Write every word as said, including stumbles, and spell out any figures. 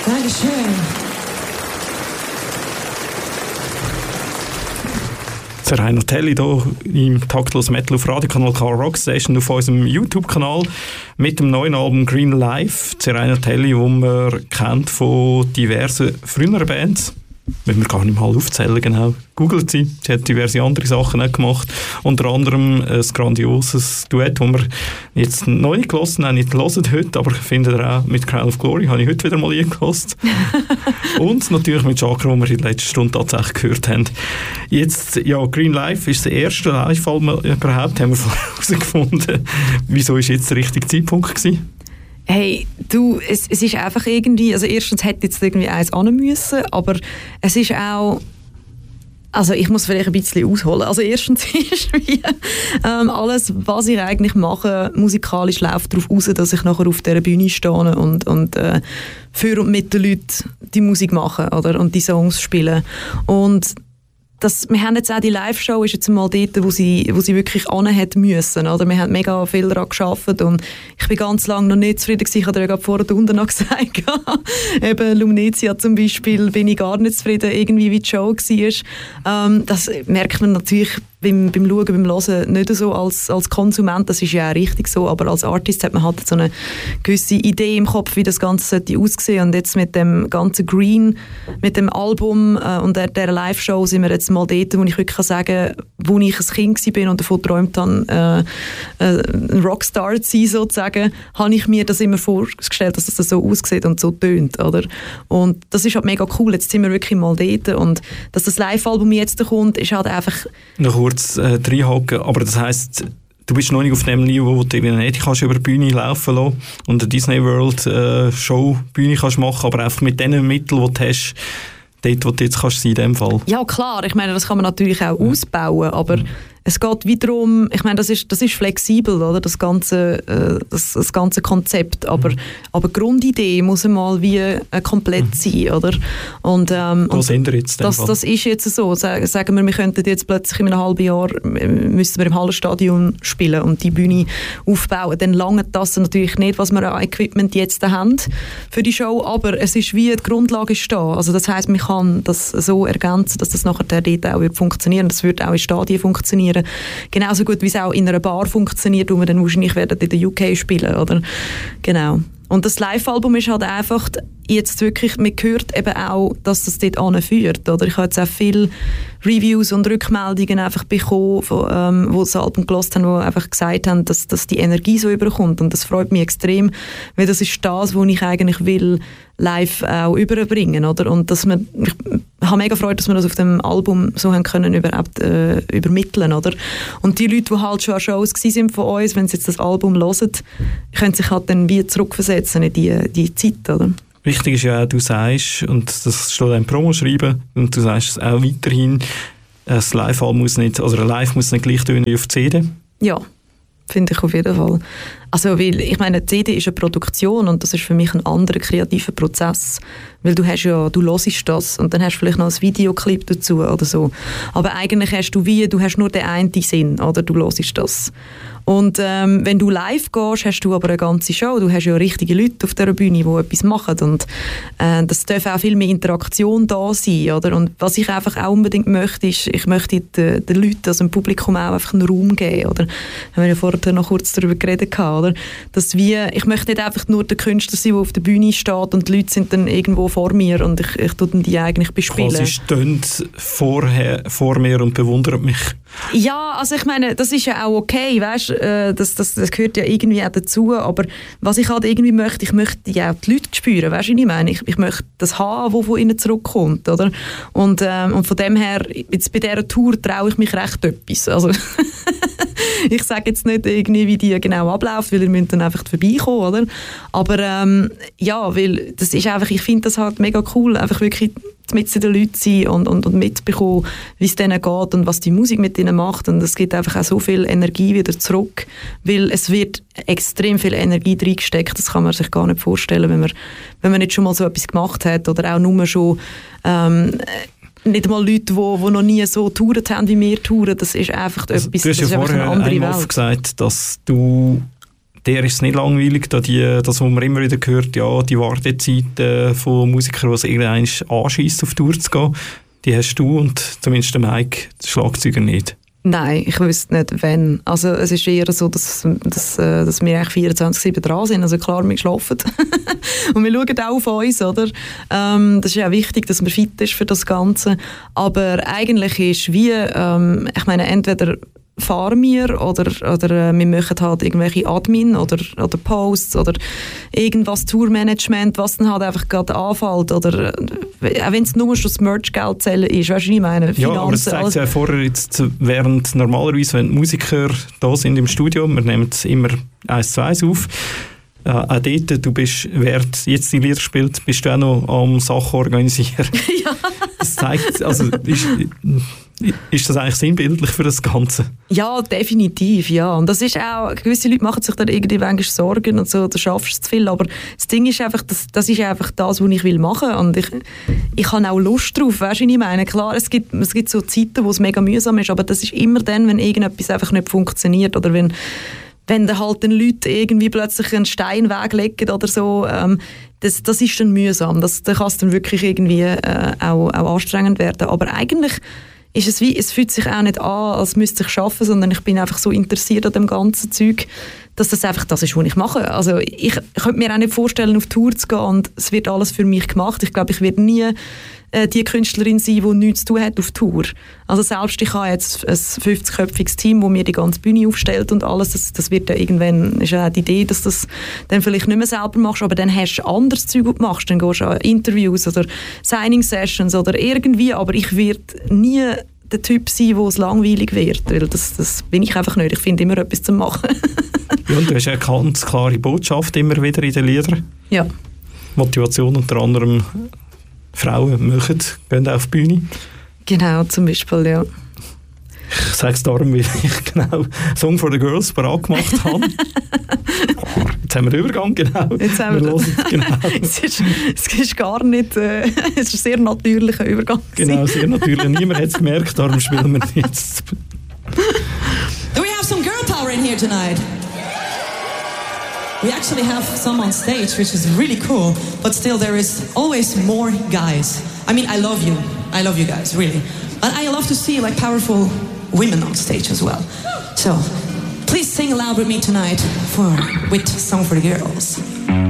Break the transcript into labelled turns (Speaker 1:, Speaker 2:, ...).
Speaker 1: Dankeschön.
Speaker 2: Der Rainer Telli hier im Taktlos Metal auf Radiokanal K Rockstation auf unserem YouTube-Kanal mit dem neuen Album Green Life. Der Rainer Telli, den man kennt von diversen früheren Bands. Wenn wir gar nicht mal aufzählen, genau. Googelt sie. Sie hat diverse andere Sachen auch gemacht. Unter anderem ein grandioses Duett, das wir jetzt noch nicht gehört haben, nicht hören heute, aber findet ihr auch mit Crown of Glory, habe ich heute wieder mal gehört. Und natürlich mit Chakra, den wir in der letzten Stunde tatsächlich gehört haben. Jetzt, ja, Green Life ist der erste Live-Album überhaupt, haben wir herausgefunden. Wieso ist jetzt der richtige Zeitpunkt gewesen?
Speaker 3: Hey, du, es, es ist einfach irgendwie, also erstens hätte jetzt irgendwie eins an müssen, aber es ist auch, also ich muss vielleicht ein bisschen ausholen. Also erstens ist wie, ähm, alles, was ich eigentlich mache, musikalisch läuft darauf raus, dass ich nachher auf dieser Bühne stehe und, und äh, für und mit den Leuten die Musik mache, oder, und die Songs spielen. Und das, wir haben jetzt auch die Live-Show ist jetzt mal dort, wo sie, wo sie wirklich ran hat müssen, oder? Wir haben mega viel daran gearbeitet und ich bin ganz lange noch nicht zufrieden gewesen. Ich habe dir ja gerade vorher und unten noch gesagt. Eben Lumnezia zum Beispiel bin ich gar nicht zufrieden, irgendwie wie die Show war. Ähm, das merkt man natürlich beim, beim Schauen, beim Hören nicht so als, als Konsument, das ist ja auch richtig so, aber als Artist hat man halt so eine gewisse Idee im Kopf, wie das Ganze sollte aussehen, und jetzt mit dem ganzen Green, mit dem Album äh, und der, der Live-Show sind wir jetzt mal dort, wo ich wirklich kann sagen, wo ich ein Kind war und davon geträumt habe, äh, äh, ein Rockstar zu sein sozusagen, habe ich mir das immer vorgestellt, dass das so aussieht und so tönt, oder? Und das ist halt mega cool, jetzt sind wir wirklich mal dort, und dass das Live-Album jetzt kommt, ist halt einfach...
Speaker 2: Noch kurz äh, reinhaken, aber das heisst, du bist noch nicht auf dem Niveau, wo du eben nicht kannst über die Bühne laufen lassen und eine Disney World äh, Show Bühne kannst machen, aber einfach mit den Mitteln, die du hast, dort, wo du jetzt kannst sein, in dem Fall.
Speaker 3: Ja, klar, ich meine, das kann man natürlich auch ja. ausbauen, aber mhm. es geht wiederum, ich meine, das ist, das ist flexibel, oder, das ganze, äh, das, das ganze Konzept, aber, mhm. aber die Grundidee muss einmal wie äh, komplett mhm. sein, oder? Und, ähm,
Speaker 2: Wo
Speaker 3: und
Speaker 2: sind wir jetzt?
Speaker 3: Das, das ist jetzt so, sagen wir, wir könnten jetzt plötzlich in einem halben Jahr, müssten wir im Hallenstadion spielen und die Bühne aufbauen, dann lange das natürlich nicht, was wir an Equipment jetzt haben für die Show, aber es ist wie, die Grundlage ist da, also das heisst, man kann das so ergänzen, dass das nachher dort auch wird funktionieren, das wird auch in Stadien funktionieren. Genauso gut, wie es auch in einer Bar funktioniert, wo wir dann wahrscheinlich werden in der U K spielen, oder? Genau. Und das Live-Album ist halt einfach jetzt wirklich, man hört eben auch, dass das dort anführt, oder? Ich habe jetzt auch viele Reviews und Rückmeldungen einfach bekommen, von, ähm, wo das Album gehört haben, die einfach gesagt haben, dass, dass die Energie so überkommt, und das freut mich extrem, weil das ist das, was ich eigentlich will, live auch überbringen, oder? Und dass man, ich habe mega Freude, dass wir das auf dem Album so haben können überhaupt äh, übermitteln, oder? Und die Leute, die halt schon an Shows gewesen sind von uns, wenn sie jetzt das Album hören, können sich halt dann wie zurückversetzen in die, die Zeit, oder?
Speaker 2: Wichtig ist ja auch, du sagst, und das steht im Promo-Schreiben, und du sagst es auch weiterhin, ein Live-Album muss nicht, also ein Live muss nicht gleich tönen wie auf C D.
Speaker 3: Ja, finde ich auf jeden Fall. Also, weil, ich meine, die C D ist eine Produktion und das ist für mich ein anderer kreativer Prozess. Weil du hast ja, du hörst das und dann hast du vielleicht noch ein Videoclip dazu oder so. Aber eigentlich hast du wie, du hast nur den einen Sinn, oder du hörst das. Und ähm, wenn du live gehst, hast du aber eine ganze Show. Du hast ja richtige Leute auf dieser Bühne, die etwas machen. Und äh, das darf auch viel mehr Interaktion da sein, oder? Und was ich einfach auch unbedingt möchte, ist, ich möchte den, den Leuten, also dem Publikum auch einfach einen Raum geben, oder? Haben wir ja vorher noch kurz darüber geredet, oder? Dass wir, ich möchte nicht einfach nur der Künstler sein, der auf der Bühne steht und die Leute sind dann irgendwo vor mir und ich, ich tue dann die eigentlich bespielen.
Speaker 2: Quasi stehen vorher, vor mir und bewundern mich.
Speaker 3: Ja, also ich meine, das ist ja auch okay, weißt, äh, das, das, das gehört ja irgendwie auch dazu, aber was ich halt irgendwie möchte, ich möchte ja auch die Leute spüren, weißt du, was ich meine? Ich, ich möchte das haben, was von ihnen zurückkommt, oder? Und, ähm, und von dem her, jetzt bei dieser Tour traue ich mich recht etwas, also ich sage jetzt nicht irgendwie, wie die genau abläuft, weil ihr müsst dann einfach vorbeikommen, oder? Aber ähm, ja, weil das ist einfach, ich finde das halt mega cool, einfach wirklich mit den Leuten sein und, und, und mitbekommen, wie es denen geht und was die Musik mit ihnen macht, und es gibt einfach auch so viel Energie wieder zurück, weil es wird extrem viel Energie reingesteckt, das kann man sich gar nicht vorstellen, wenn man, wenn man nicht schon mal so etwas gemacht hat oder auch nur schon ähm, nicht mal Leute, die, die noch nie so touren haben, wie wir touren, das ist einfach
Speaker 2: also,
Speaker 3: etwas,
Speaker 2: du hast
Speaker 3: das
Speaker 2: ja
Speaker 3: ist
Speaker 2: vorher
Speaker 3: eine andere
Speaker 2: einmal
Speaker 3: Welt.
Speaker 2: gesagt, dass du der ist es nicht langweilig, da die, das, was man immer wieder hört, ja, die Wartezeit äh, von Musikern, die es irgendwann anschießt, auf Tour zu gehen, die hast du und zumindest der Mike, der Schlagzeuger, nicht.
Speaker 3: Nein, ich wüsste nicht, wenn. Also es ist eher so, dass, dass, dass wir eigentlich vierundzwanzig sieben dran sind. Also klar, wir schlafen. Und wir schauen auch auf uns, oder? Ähm, das ist ja wichtig, dass man fit ist für das Ganze. Aber eigentlich ist wie, ähm, ich meine, entweder fahren wir oder, oder äh, wir machen halt irgendwelche Admin oder, oder Posts oder irgendwas Tourmanagement, was dann halt einfach gerade anfällt oder äh, auch wenn es nur schon das Merch-Geld zählen ist, weißt du, ich meine, Finanzen.
Speaker 2: Ja, aber es zeigt ja vorher jetzt, während normalerweise, wenn die Musiker da sind im Studio, wir nehmen es immer eins zu eins auf, äh, auch dort, du bist, während jetzt die Lieder spielt, bist du auch noch am Sachen organisieren. Ja. Das zeigt, also ist, ist das eigentlich sinnbildlich für das Ganze?
Speaker 3: Ja, definitiv, ja. Und das ist auch, gewisse Leute machen sich dann irgendwie manchmal Sorgen und so, da schaffst du zu viel, aber das Ding ist einfach, das, das ist einfach das, was ich will machen und ich, ich habe auch Lust drauf, weißt du, was ich meine? Klar, es gibt, es gibt so Zeiten, wo es mega mühsam ist, aber das ist immer dann, wenn irgendetwas einfach nicht funktioniert oder wenn wenn da halt den Leuten irgendwie plötzlich einen Stein weglegen oder so, ähm, das, das ist dann mühsam. Das, da kann es dann wirklich irgendwie äh, auch, auch anstrengend werden. Aber eigentlich ist es wie, es fühlt sich auch nicht an, als müsste ich arbeiten, sondern ich bin einfach so interessiert an dem ganzen Zeug, dass das einfach das ist, was ich mache. Also ich, ich könnte mir auch nicht vorstellen, auf Tour zu gehen und es wird alles für mich gemacht. Ich glaube, ich werde nie äh, die Künstlerin sein, die nichts zu tun hat auf Tour. Also selbst ich habe jetzt ein fünfzig-köpfiges Team, das mir die ganze Bühne aufstellt und alles. Das, das wird ja irgendwann, ist ja auch die Idee, dass du das dann vielleicht nicht mehr selber machst, aber dann hast du anderes Zeug, was du machst. Dann gehst du an Interviews oder Signing-Sessions oder irgendwie, aber ich werde nie der Typ sein, wo es langweilig wird, weil das, das bin ich einfach nicht. Ich finde immer etwas zu machen.
Speaker 2: Ja, und du hast eine ganz klare Botschaft immer wieder in den Liedern.
Speaker 3: Ja.
Speaker 2: Motivation unter anderem Frauen machen, gehen auf die Bühne.
Speaker 3: Genau, zum Beispiel, ja.
Speaker 2: Ich sage es darum, weil ich genau «Song for the Girls» bereit gemacht habe. Jetzt haben wir den Übergang, genau.
Speaker 3: Jetzt haben wir, wir
Speaker 2: hören, genau.
Speaker 3: es, ist, es ist gar nicht, äh, es ist ein sehr natürlicher Übergang.
Speaker 2: Genau, sehr natürlich. Niemand hat es gemerkt, darum spielen wir jetzt.
Speaker 1: Do we have some girl power in here tonight? We actually have some on stage, which is really cool, but still there is always more guys. I mean, I love you. I love you guys, really. But I love to see like powerful women on stage as well. So, please sing aloud with me tonight for with Song for the Girls.